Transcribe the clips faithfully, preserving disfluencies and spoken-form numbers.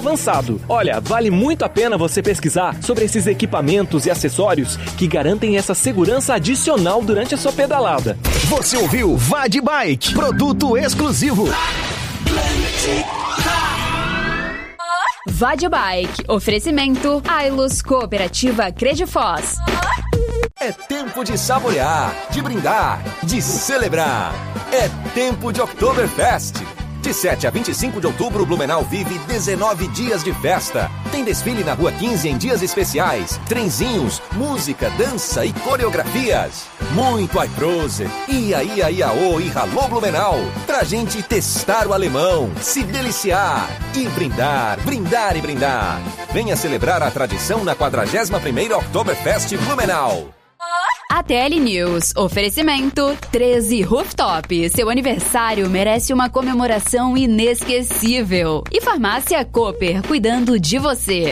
avançado. Olha, vale muito a pena você pesquisar sobre esses equipamentos e acessórios que garantem essa segurança adicional durante a sua pedalada. Você ouviu Vá de Bike, produto exclusivo. Vá de Bike, oferecimento Ailus Cooperativa Credifós. É tempo de saborear, de brindar, de celebrar. É tempo de Oktoberfest. De sete a vinte e cinco de outubro, Blumenau vive dezenove dias de festa. Tem desfile na Rua quinze em dias especiais, trenzinhos, música, dança e coreografias. Muito iProse, Ia, Ia, Iaô e Ralô Blumenau. Pra gente testar o alemão, se deliciar e brindar, brindar e brindar. Venha celebrar a tradição na quadragésima primeira Oktoberfest Blumenau. A T L News, oferecimento treze Rooftop. Seu aniversário merece uma comemoração inesquecível. E Farmácia Cooper, cuidando de você.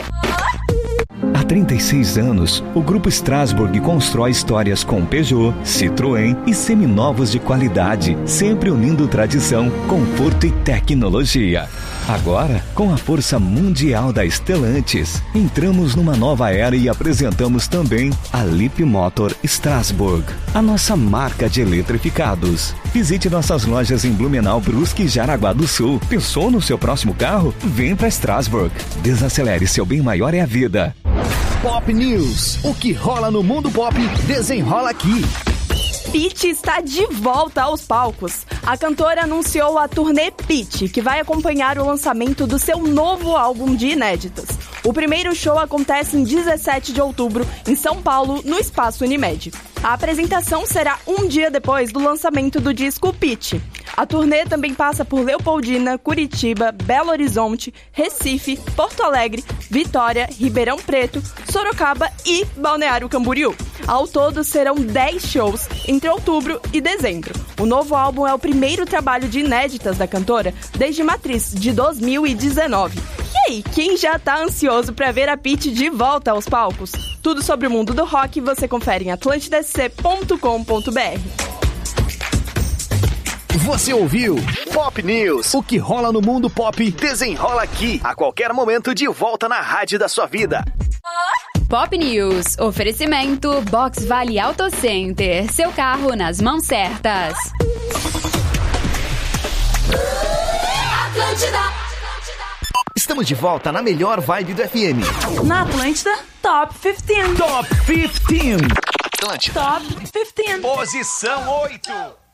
Há trinta e seis anos, o Grupo Strasbourg constrói histórias com Peugeot, Citroën e seminovos de qualidade, sempre unindo tradição, conforto e tecnologia. Agora, com a força mundial da Stellantis, entramos numa nova era e apresentamos também a Leapmotor Strasbourg, a nossa marca de eletrificados. Visite nossas lojas em Blumenau, Brusque e Jaraguá do Sul. Pensou no seu próximo carro? Vem para Strasbourg. Desacelere, seu bem maior é a vida. Pop News. O que rola no mundo pop, desenrola aqui. Pitty está de volta aos palcos. A cantora anunciou a turnê Pitty, que vai acompanhar o lançamento do seu novo álbum de inéditas. O primeiro show acontece em dezessete de outubro, em São Paulo, no Espaço Unimed. A apresentação será um dia depois do lançamento do disco Pitty. A turnê também passa por Leopoldina, Curitiba, Belo Horizonte, Recife, Porto Alegre, Vitória, Ribeirão Preto, Sorocaba e Balneário Camboriú. Ao todo, serão dez shows entre outubro e dezembro. O novo álbum é o primeiro trabalho de inéditas da cantora desde Matriz, de dois mil e dezenove. E aí, quem já tá ansioso pra ver a Pitty de volta aos palcos? Tudo sobre o mundo do rock você confere em atlântida s c ponto com ponto b r. Você ouviu Pop News. O que rola no mundo pop, desenrola aqui. A qualquer momento, de volta na rádio da sua vida. Pop News, oferecimento Box Vale Auto Center. Seu carro nas mãos certas. Atlântida. Estamos de volta na melhor vibe do F M. Na Atlântida, Top quinze. Top quinze. Atlântida. Top quinze. Posição oito.